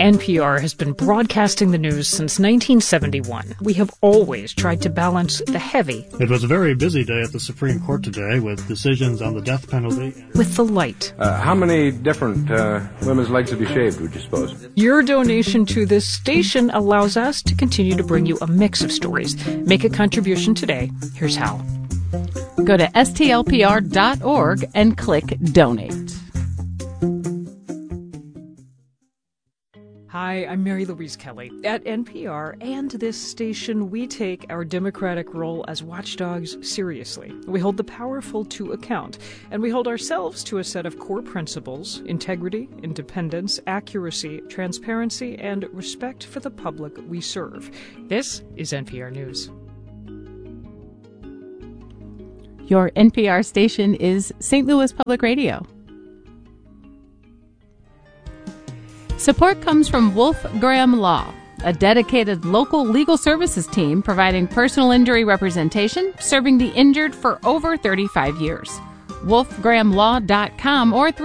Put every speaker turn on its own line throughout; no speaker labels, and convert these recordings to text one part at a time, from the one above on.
NPR has been broadcasting the news since 1971. We have always tried to balance the heavy.
It was a very busy day at the Supreme Court today with decisions on the death penalty.
With the light.
How many different women's legs have you shaved, would you suppose?
Your donation to this station allows us to continue to bring you a mix of stories. Make a contribution today. Here's how.
Go to stlpr.org and click Donate.
Hi, I'm Mary Louise Kelly. At NPR and this station, we take our democratic role as watchdogs seriously. We hold the powerful to account, and we hold ourselves to a set of core principles: integrity, independence, accuracy, transparency, and respect for the public we serve. This is NPR News.
Your NPR station is St. Louis Public Radio. Support comes from Wolf Graham Law, a dedicated local legal services team providing personal injury representation, serving the injured for over 35 years. wolfgrahamlaw.com or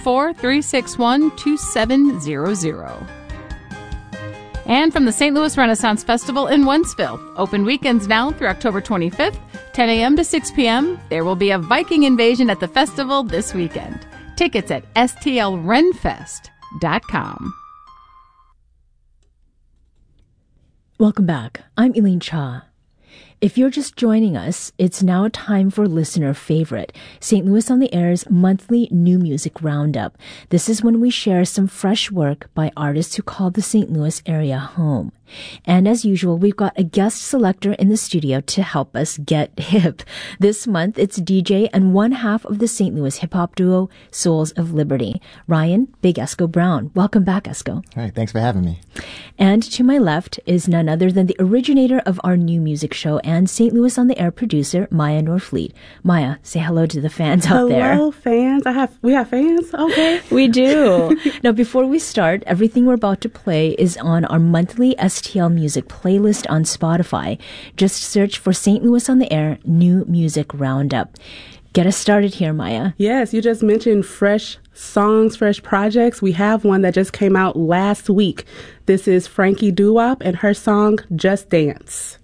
314-361-2700. And from the St. Louis Renaissance Festival in Wentzville, open weekends now through October 25th, 10 a.m. to 6 p.m. There will be a Viking invasion at the festival this weekend. Tickets at stlrenfest.com.
Welcome back. I'm Elaine Cha. If you're just joining us, it's now time for listener favorite, St. Louis on the Air's monthly new music roundup. This is when we share some fresh work by artists who call the St. Louis area home. And as usual, we've got a guest selector in the studio to help us get hip. This month, it's DJ and one half of the St. Louis hip-hop duo Souls of Liberty, Ryan Big Esco Brown. Welcome back, Esco.
Hi, thanks for having me.
And to my left is none other than the originator of our new music show and St. Louis on the Air producer, Maya Norfleet. Maya, say hello to the fans out there.
Hello, fans. We have fans? Okay.
We do. Now, before we start, everything we're about to play is on our monthly STL Music playlist on Spotify. Just search for St. Louis on the Air New Music Roundup. Get us started here, Maya.
Yes, you just mentioned fresh songs, fresh projects. We have one that just came out last week. This is Frankie Doo-Wop and her song, Just Dance.